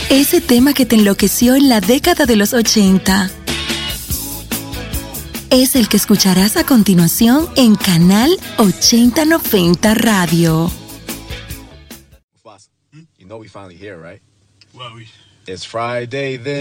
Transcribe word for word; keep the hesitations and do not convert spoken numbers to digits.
Ese tema que te enloqueció en la década de los ochenta. Es el que escucharás a continuación en Canal ochenta noventa Radio. You know we finally here, right? Well, we... It's Friday then.